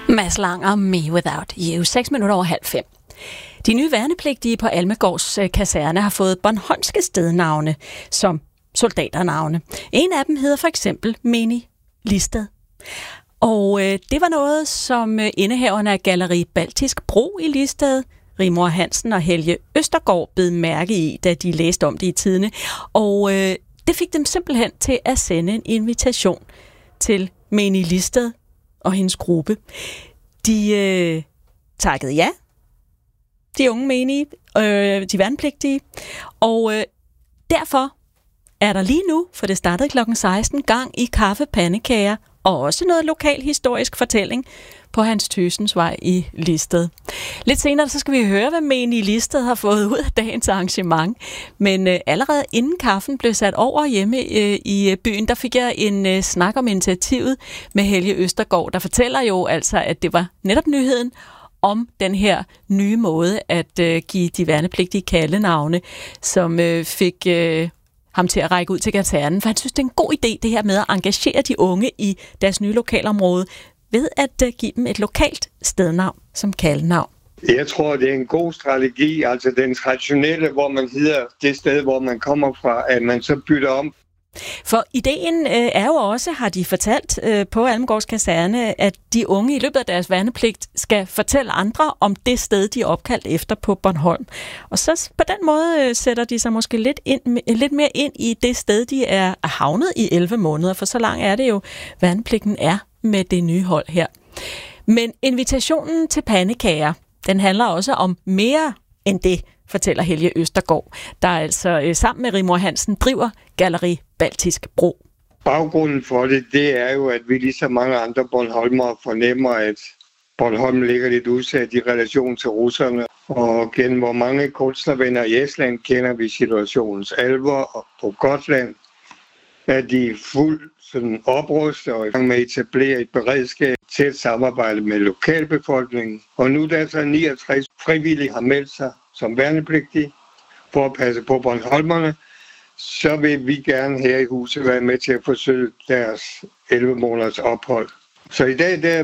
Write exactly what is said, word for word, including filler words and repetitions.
Mads Langer, Me Without You. seks minutter over halv fem. De nye værnepligtige på Almegårds kaserne har fået bornholmske stednavne som soldaternavne. En af dem hedder for eksempel Meni Listed. Og øh, det var noget, som indehaverne af Galleri Baltisk Bro i Listed, Rigmor Hansen og Helge Østergaard, bed mærke i, da de læste om det i tidene. Og øh, det fik dem simpelthen til at sende en invitation til Meni Listed og hendes gruppe. De øh, takkede ja, de unge menige, øh, de værnepligtige, og øh, derfor er der lige nu, for det startede klokken seksten, gang i kaffepandekager og også noget lokal historisk fortælling på Hans Thyssens Vej i Listed. Lidt senere så skal vi høre, hvad Meni Listed har fået ud af dagens arrangement. Men øh, allerede inden kaffen blev sat over hjemme øh, i byen, der fik jeg en øh, snak om initiativet med Helge Østergaard, der fortæller jo altså, at det var netop nyheden om den her nye måde at øh, give de værnepligtige kaldenavne, som øh, fik øh, ham til at række ud til kasernen. For han synes, det er en god idé, det her med at engagere de unge i deres nye lokalområde, ved at uh, give dem et lokalt stednavn som kaldenavn. Jeg tror, det er en god strategi, altså den traditionelle, hvor man hedder det sted, hvor man kommer fra, at man så bytter om. For ideen øh, er jo også, har de fortalt øh, på Almegårds kaserne, at de unge i løbet af deres værnepligt skal fortælle andre om det sted, de er opkaldt efter på Bornholm. Og så på den måde øh, sætter de sig måske lidt, ind, lidt mere ind i det sted, de er havnet i elleve måneder, for så lang er det jo, værnepligten er med det nye hold her. Men invitationen til pandekager, den handler også om mere end det, fortæller Helge Østergaard, der altså øh, sammen med Rigmor Hansen driver Galleri Baltisk Bro. Baggrunden for det, det er jo, at vi ligesom mange andre bornholmere fornemmer, at Bornholm ligger lidt udsat i relation til russerne. Og gennem hvor mange kunstnervenner i Estland kender vi situationens alvor, og på Gotland er de fuldt sådan oprustet og i gang med at etablere et beredskab til at samarbejde med lokalbefolkningen. Og nu der så niogtres frivillige har meldt sig som værnepligtige for at passe på bornholmerne, så vil vi gerne her i huset være med til at forsøge deres elleve måneders ophold. Så i dag der